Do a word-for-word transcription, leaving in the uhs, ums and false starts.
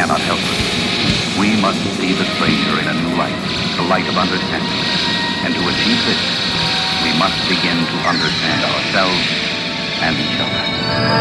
cannot help us. We must see the stranger in a new light, the light of understanding. And to achieve this, we must begin to understand ourselves and each other.